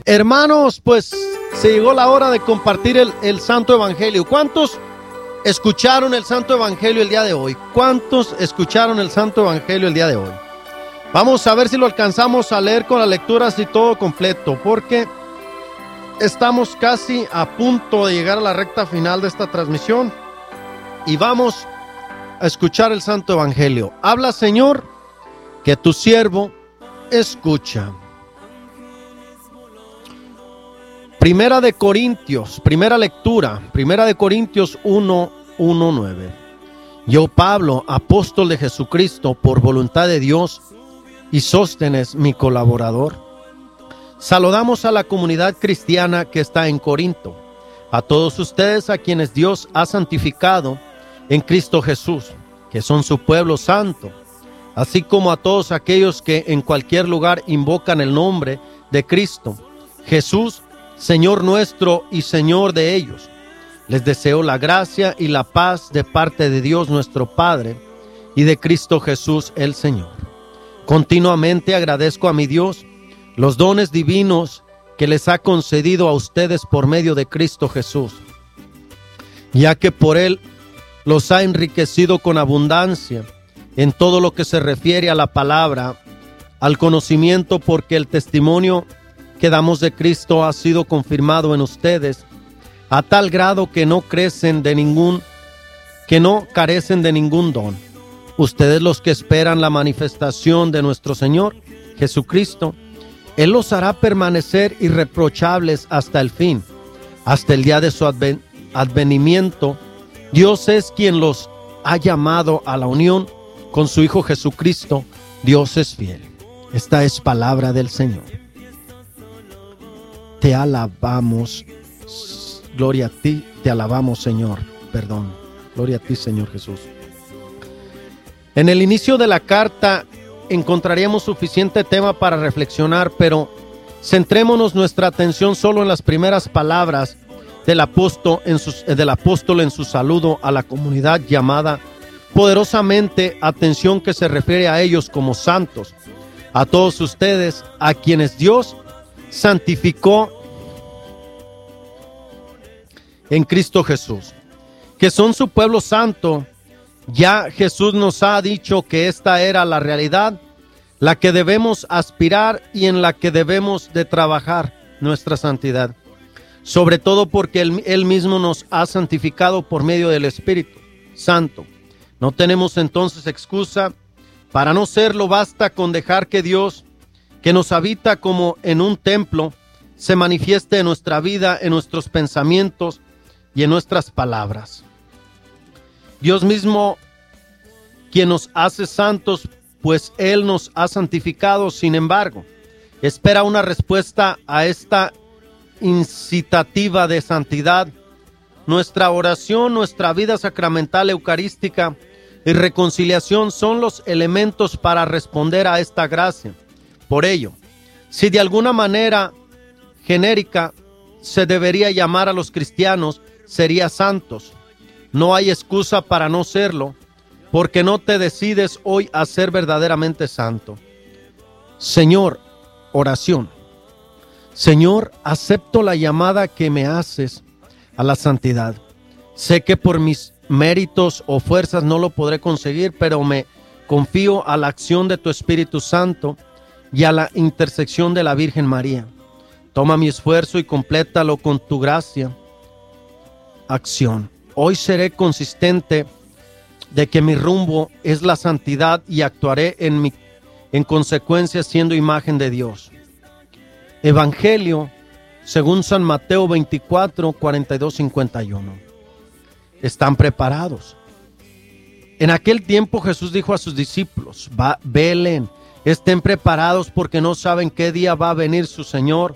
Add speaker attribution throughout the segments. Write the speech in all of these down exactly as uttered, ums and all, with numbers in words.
Speaker 1: Hermanos, pues se llegó la hora de compartir el, el Santo Evangelio. ¿Cuántos escucharon el Santo Evangelio el día de hoy? ¿Cuántos escucharon el Santo Evangelio el día de hoy? Vamos a ver si lo alcanzamos a leer con las lecturas y todo completo, porque estamos casi a punto de llegar a la recta final de esta transmisión y vamos a escuchar el Santo Evangelio. Habla, Señor, que tu siervo escucha. Primera de Corintios, primera lectura, Primera de Corintios uno, uno, nueve. Yo, Pablo, apóstol de Jesucristo, por voluntad de Dios, y Sóstenes, mi colaborador. Saludamos a la comunidad cristiana que está en Corinto, a todos ustedes a quienes Dios ha santificado en Cristo Jesús, que son su pueblo santo, así como a todos aquellos que en cualquier lugar invocan el nombre de Cristo Jesús, Señor nuestro y Señor de ellos. Les deseo la gracia y la paz de parte de Dios nuestro Padre y de Cristo Jesús el Señor. Continuamente agradezco a mi Dios los dones divinos que les ha concedido a ustedes por medio de Cristo Jesús, ya que por Él los ha enriquecido con abundancia en todo lo que se refiere a la palabra, al conocimiento, porque el testimonio que damos de Cristo ha sido confirmado en ustedes, a tal grado que no crecen de ningún, que no carecen de ningún don. Ustedes, los que esperan la manifestación de nuestro Señor Jesucristo, Él los hará permanecer irreprochables hasta el fin, hasta el día de su adven, advenimiento. Dios es quien los ha llamado a la unión con su Hijo Jesucristo. Dios es fiel. Esta es palabra del Señor. Te alabamos, gloria a ti, te alabamos, Señor, perdón, gloria a ti, Señor Jesús. En el inicio de la carta encontraríamos suficiente tema para reflexionar, pero centrémonos nuestra atención solo en las primeras palabras del apóstol en su, del apóstol en su saludo a la comunidad llamada poderosamente, atención, que se refiere a ellos como santos, a todos ustedes a quienes Dios santificó en Cristo Jesús, que son su pueblo santo. Ya Jesús nos ha dicho que esta era la realidad, la que debemos aspirar y en la que debemos de trabajar nuestra santidad, sobre todo porque Él, Él mismo nos ha santificado por medio del Espíritu Santo. No tenemos entonces excusa para no serlo. Basta con dejar que Dios, que nos habita como en un templo, se manifieste en nuestra vida, en nuestros pensamientos y en nuestras palabras. Dios mismo, quien nos hace santos, pues Él nos ha santificado. Sin embargo, espera una respuesta a esta incitativa de santidad. Nuestra oración, nuestra vida sacramental, eucarística y reconciliación son los elementos para responder a esta gracia. Por ello, si de alguna manera genérica se debería llamar a los cristianos, sería santos. No hay excusa para no serlo, porque no te decides hoy a ser verdaderamente santo. Señor, oración. Señor, acepto la llamada que me haces a la santidad. Sé que por mis méritos o fuerzas no lo podré conseguir, pero me confío a la acción de tu Espíritu Santo y a la intersección de la Virgen María. Toma mi esfuerzo y complétalo con tu gracia. Acción. Hoy seré consistente de que mi rumbo es la santidad y actuaré en, mi, en consecuencia, siendo imagen de Dios. Evangelio según San Mateo veinticuatro, cuarenta y dos, cincuenta y uno. ¿Están preparados? En aquel tiempo Jesús dijo a sus discípulos: Va, velen, estén preparados, porque no saben qué día va a venir su Señor.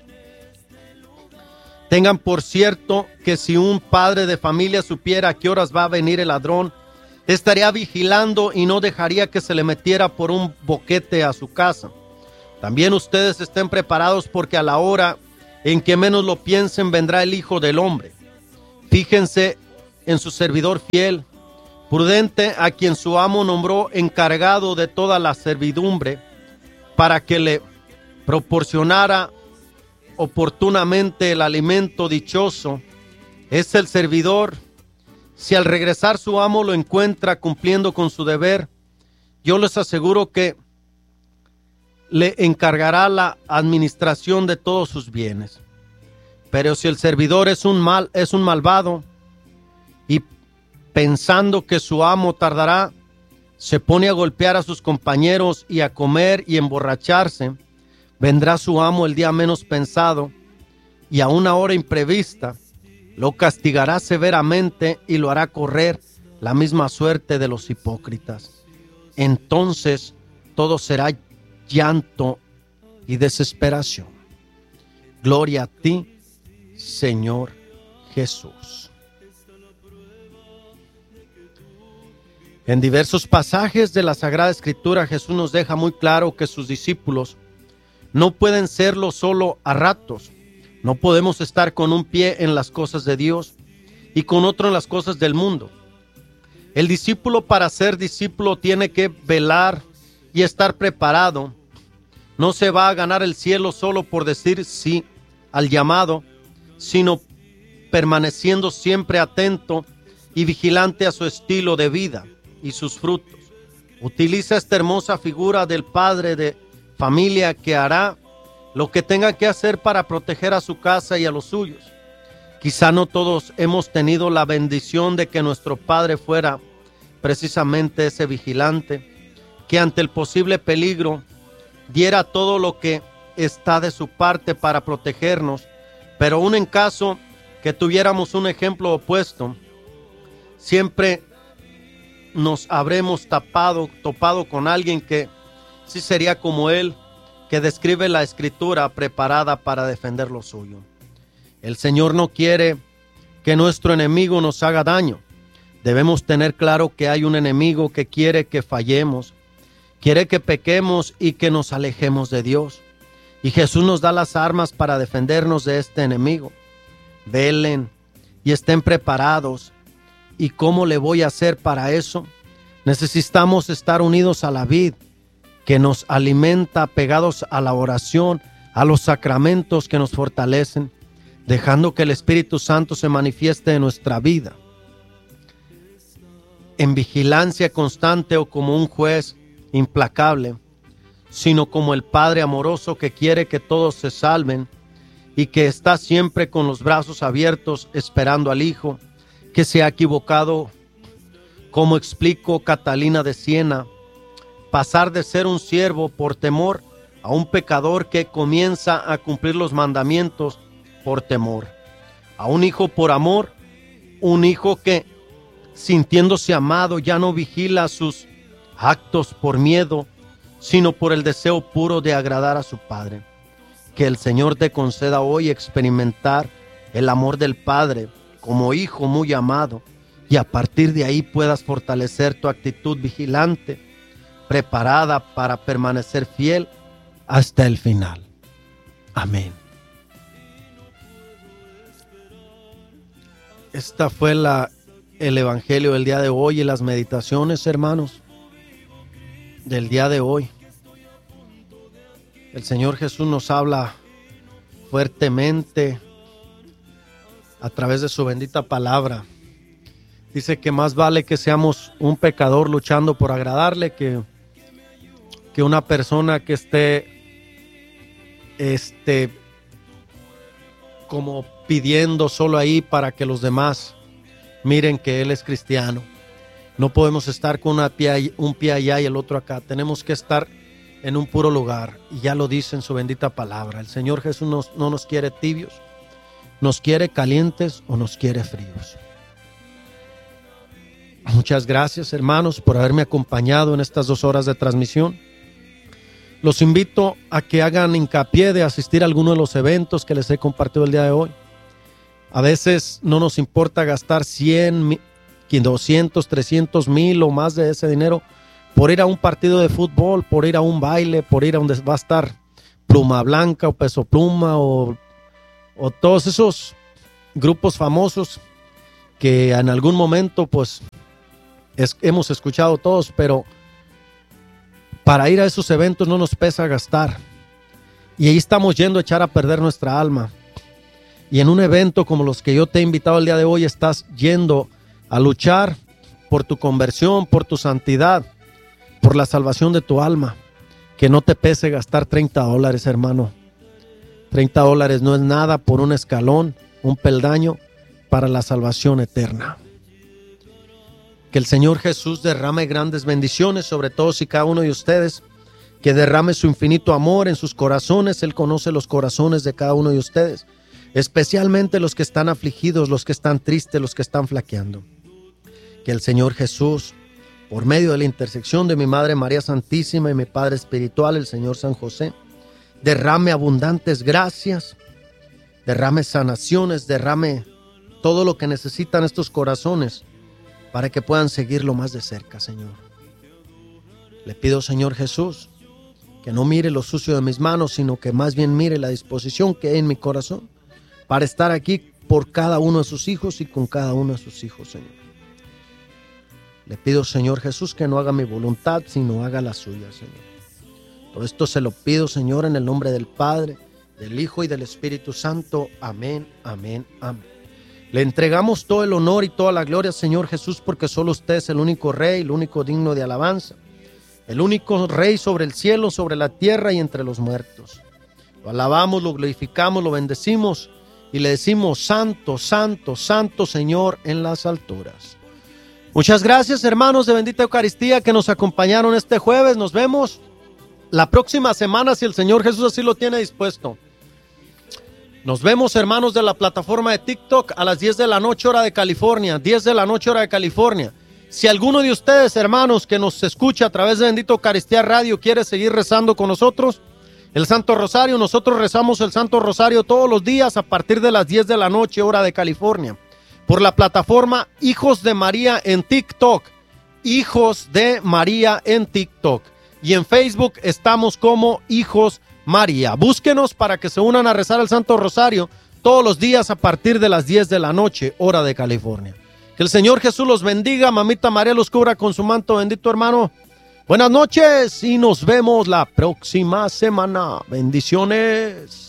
Speaker 1: Tengan por cierto que si un padre de familia supiera a qué horas va a venir el ladrón, estaría vigilando y no dejaría que se le metiera por un boquete a su casa. También ustedes estén preparados, porque a la hora en que menos lo piensen vendrá el Hijo del Hombre. Fíjense en su servidor fiel, prudente, a quien su amo nombró encargado de toda la servidumbre, para que le proporcionara oportunamente el alimento dichoso es el servidor. Si al regresar su amo lo encuentra cumpliendo con su deber, yo les aseguro que le encargará la administración de todos sus bienes. Pero si el servidor es un mal, es un malvado, y pensando que su amo tardará, se pone a golpear a sus compañeros y a comer y emborracharse, vendrá su amo el día menos pensado y a una hora imprevista lo castigará severamente y lo hará correr la misma suerte de los hipócritas. Entonces todo será llanto y desesperación. Gloria a ti, Señor Jesús. En diversos pasajes de la Sagrada Escritura, Jesús nos deja muy claro que sus discípulos no pueden serlo solo a ratos. No podemos estar con un pie en las cosas de Dios y con otro en las cosas del mundo. El discípulo, para ser discípulo, tiene que velar y estar preparado. No se va a ganar el cielo solo por decir sí al llamado, sino permaneciendo siempre atento y vigilante a su estilo de vida y sus frutos. Utiliza esta hermosa figura del padre de familia que hará lo que tenga que hacer para proteger a su casa y a los suyos. Quizá no todos hemos tenido la bendición de que nuestro padre fuera precisamente ese vigilante, que ante el posible peligro diera todo lo que está de su parte para protegernos, pero aún en caso que tuviéramos un ejemplo opuesto, siempre nos habremos tapado, topado con alguien que sí sería como él, que describe la Escritura preparada para defender lo suyo. El Señor no quiere que nuestro enemigo nos haga daño. Debemos tener claro que hay un enemigo que quiere que fallemos, quiere que pequemos y que nos alejemos de Dios. Y Jesús nos da las armas para defendernos de este enemigo. Velen y estén preparados. ¿Y cómo le voy a hacer para eso? Necesitamos estar unidos a la vid, que nos alimenta, pegados a la oración, a los sacramentos que nos fortalecen, dejando que el Espíritu Santo se manifieste en nuestra vida. En vigilancia constante o como un juez implacable, sino como el Padre amoroso que quiere que todos se salven y que está siempre con los brazos abiertos esperando al Hijo, que se ha equivocado, como explicó Catalina de Siena, pasar de ser un siervo por temor a un pecador que comienza a cumplir los mandamientos por temor, a un hijo por amor, un hijo que, sintiéndose amado, ya no vigila sus actos por miedo, sino por el deseo puro de agradar a su Padre. Que el Señor te conceda hoy experimentar el amor del Padre como hijo muy amado, y a partir de ahí puedas fortalecer tu actitud vigilante, preparada para permanecer fiel hasta el final. Amén. Esta fue la, el Evangelio del día de hoy y las meditaciones, hermanos, del día de hoy. El Señor Jesús nos habla fuertemente a través de su bendita palabra. Dice que más vale que seamos un pecador luchando por agradarle que, que una persona que esté este, como pidiendo solo ahí para que los demás miren que él es cristiano. No podemos estar con una pie, un pie allá y el otro acá. Tenemos que estar en un puro lugar. Y ya lo dice en su bendita palabra. El Señor Jesús nos, no nos quiere tibios, nos quiere calientes o nos quiere fríos. Muchas gracias, hermanos, por haberme acompañado en estas dos horas de transmisión. Los invito a que hagan hincapié de asistir a alguno de los eventos que les he compartido el día de hoy. A veces no nos importa gastar cien, doscientos, trescientos mil o más de ese dinero por ir a un partido de fútbol, por ir a un baile, por ir a donde va a estar Pluma Blanca o Peso Pluma o, o todos esos grupos famosos que en algún momento pues es, hemos escuchado todos, pero para ir a esos eventos no nos pesa gastar. Y ahí estamos yendo a echar a perder nuestra alma. Y en un evento como los que yo te he invitado el día de hoy, estás yendo a luchar por tu conversión, por tu santidad, por la salvación de tu alma. Que no te pese gastar treinta dólares, hermano. treinta dólares no es nada por un escalón, un peldaño para la salvación eterna. Que el Señor Jesús derrame grandes bendiciones sobre todos y cada uno de ustedes. Que derrame su infinito amor en sus corazones. Él conoce los corazones de cada uno de ustedes, especialmente los que están afligidos, los que están tristes, los que están flaqueando. Que el Señor Jesús, por medio de la intersección de mi Madre María Santísima y mi Padre Espiritual, el Señor San José, derrame abundantes gracias, derrame sanaciones, derrame todo lo que necesitan estos corazones para que puedan seguirlo más de cerca, Señor. Le pido, Señor Jesús, que no mire lo sucio de mis manos, sino que más bien mire la disposición que hay en mi corazón para estar aquí por cada uno de sus hijos y con cada uno de sus hijos, Señor. Le pido, Señor Jesús, que no haga mi voluntad, sino haga la suya, Señor. Todo esto se lo pido, Señor, en el nombre del Padre, del Hijo y del Espíritu Santo. Amén, amén, amén. Le entregamos todo el honor y toda la gloria, Señor Jesús, porque solo usted es el único Rey, el único digno de alabanza, el único Rey sobre el cielo, sobre la tierra y entre los muertos. Lo alabamos, lo glorificamos, lo bendecimos y le decimos: santo, santo, santo Señor en las alturas. Muchas gracias, hermanos de Bendita Eucaristía, que nos acompañaron este jueves. Nos vemos la próxima semana, si el Señor Jesús así lo tiene dispuesto. Nos vemos, hermanos de la plataforma de TikTok, a las diez de la noche hora de California, diez de la noche hora de California. Si alguno de ustedes, hermanos, que nos escucha a través de Bendita Eucaristía Radio, quiere seguir rezando con nosotros el Santo Rosario, nosotros rezamos el Santo Rosario todos los días a partir de las diez de la noche hora de California, por la plataforma Hijos de María en TikTok, Hijos de María en TikTok, y en Facebook estamos como Hijos María. Búsquenos para que se unan a rezar el Santo Rosario todos los días a partir de las diez de la noche, hora de California. Que el Señor Jesús los bendiga, mamita María los cubra con su manto bendito, hermano. Buenas noches y nos vemos la próxima semana. Bendiciones.